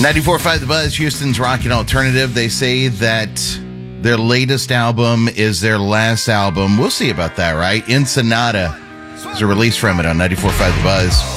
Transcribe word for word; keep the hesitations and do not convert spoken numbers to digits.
ninety-four point five The Buzz, Houston's Rockin' Alternative. They say that their latest album is their last album. We'll see about that, right? Ensenada is a release from it on ninety-four point five The Buzz.